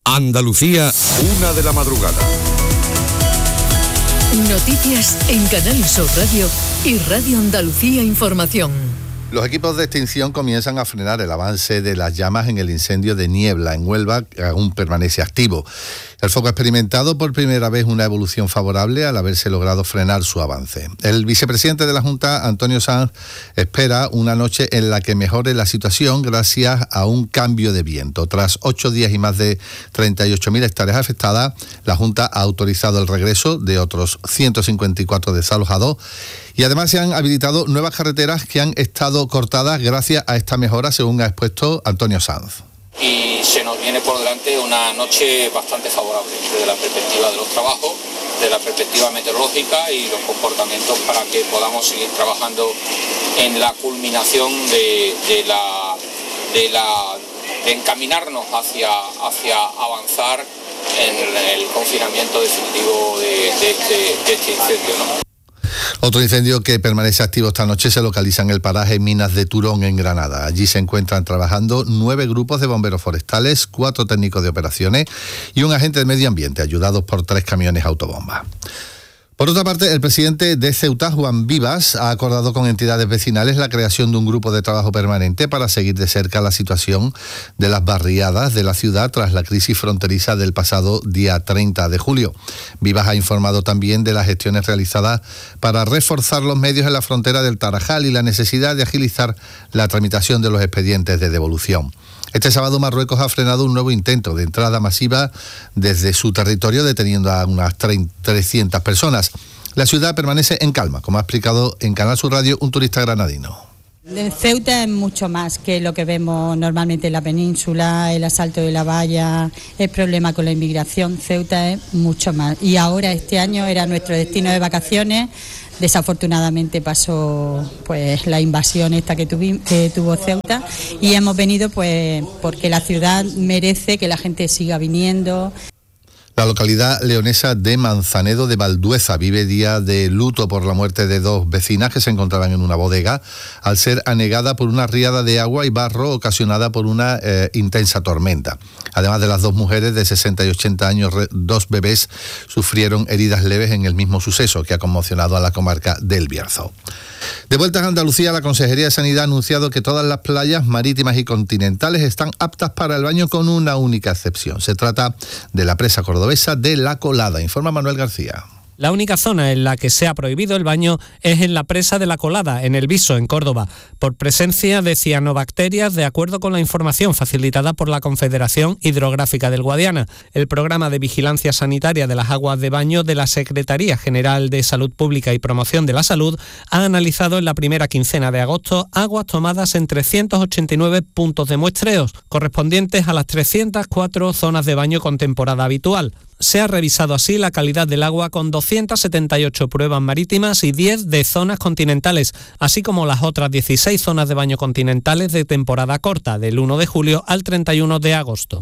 Andalucía, 1:00 a.m. Noticias en Canal Sur Radio y Radio Andalucía Información. Los equipos de extinción comienzan a frenar el avance de las llamas en el incendio de Niebla, en Huelva, que aún permanece activo. El foco ha experimentado por primera vez una evolución favorable al haberse logrado frenar su avance. El vicepresidente de la Junta, Antonio Sanz, espera una noche en la que mejore la situación gracias a un cambio de viento. Tras 8 días y más de 38.000 hectáreas afectadas, la Junta ha autorizado el regreso de otros 154 desalojados y además se han habilitado nuevas carreteras que han estado cortadas gracias a esta mejora, según ha expuesto Antonio Sanz. Y se nos viene por delante una noche bastante favorable desde la perspectiva de los trabajos, de la perspectiva meteorológica y los comportamientos para que podamos seguir trabajando en la culminación de encaminarnos hacia avanzar en el confinamiento definitivo de este incendio, ¿no? Otro incendio que permanece activo esta noche se localiza en el paraje Minas de Turón, en Granada. Allí se encuentran trabajando 9 grupos de bomberos forestales, 4 técnicos de operaciones y un agente de medio ambiente, ayudados por 3 camiones autobomba. Por otra parte, el presidente de Ceuta, Juan Vivas, ha acordado con entidades vecinales la creación de un grupo de trabajo permanente para seguir de cerca la situación de las barriadas de la ciudad tras la crisis fronteriza del pasado día 30 de julio. Vivas ha informado también de las gestiones realizadas para reforzar los medios en la frontera del Tarajal y la necesidad de agilizar la tramitación de los expedientes de devolución. Este sábado Marruecos ha frenado un nuevo intento de entrada masiva desde su territorio, deteniendo a unas 300 personas. La ciudad permanece en calma, como ha explicado en Canal Sur Radio un turista granadino. Ceuta es mucho más que lo que vemos normalmente en la península, el asalto de la valla, el problema con la inmigración. Ceuta es mucho más. Y ahora este año era nuestro destino de vacaciones. Desafortunadamente pasó pues la invasión esta que tuvo Ceuta y hemos venido pues porque la ciudad merece que la gente siga viniendo. La localidad leonesa de Manzanedo de Valdueza vive día de luto por la muerte de 2 vecinas que se encontraban en una bodega al ser anegada por una riada de agua y barro ocasionada por una intensa tormenta. Además de las 2 mujeres de 60 y 80 años, 2 bebés sufrieron heridas leves en el mismo suceso que ha conmocionado a la comarca del Bierzo. De vuelta a Andalucía, la Consejería de Sanidad ha anunciado que todas las playas marítimas y continentales están aptas para el baño con una única excepción. Se trata de la presa cordobesa de La Colada, informa Manuel García. La única zona en la que se ha prohibido el baño es en la presa de La Colada, en El Viso, en Córdoba, por presencia de cianobacterias, de acuerdo con la información facilitada por la Confederación Hidrográfica del Guadiana. El programa de vigilancia sanitaria de las aguas de baño de la Secretaría General de Salud Pública y Promoción de la Salud ha analizado en la primera quincena de agosto aguas tomadas en 389 puntos de muestreos, correspondientes a las 304 zonas de baño con temporada habitual. Se ha revisado así la calidad del agua con 278 pruebas marítimas y 10 de zonas continentales, así como las otras 16 zonas de baño continentales de temporada corta, del 1 de julio al 31 de agosto.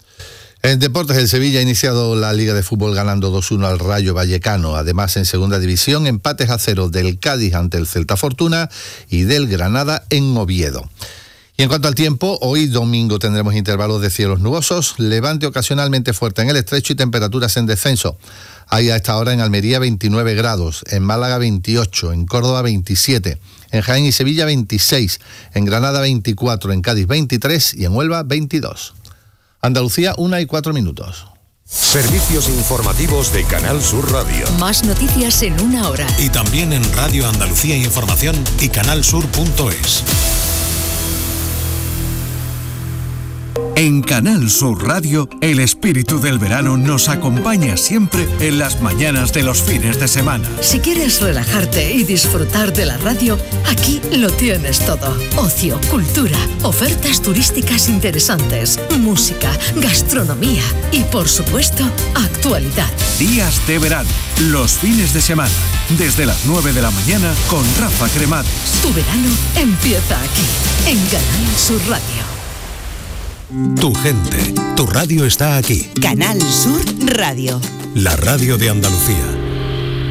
En deportes, el Sevilla ha iniciado la Liga de Fútbol ganando 2-1 al Rayo Vallecano. Además, en segunda división, empates a 0 del Cádiz ante el Celta Fortuna y del Granada en Oviedo. Y en cuanto al tiempo, hoy domingo tendremos intervalos de cielos nubosos, levante ocasionalmente fuerte en el estrecho y temperaturas en descenso. Hay a esta hora en Almería 29 grados, en Málaga 28, en Córdoba 27, en Jaén y Sevilla 26, en Granada 24, en Cádiz 23 y en Huelva 22. Andalucía, 1:04. Servicios informativos de Canal Sur Radio. Más noticias en 1 hora. Y también en Radio Andalucía Información y canalsur.es. En Canal Sur Radio, el espíritu del verano nos acompaña siempre en las mañanas de los fines de semana. Si quieres relajarte y disfrutar de la radio, aquí lo tienes todo. Ocio, cultura, ofertas turísticas interesantes, música, gastronomía y, por supuesto, actualidad. Días de verano, los fines de semana, desde las 9 de la mañana con Rafa Cremades. Tu verano empieza aquí, en Canal Sur Radio. Tu gente, tu radio está aquí. Canal Sur Radio. La radio de Andalucía.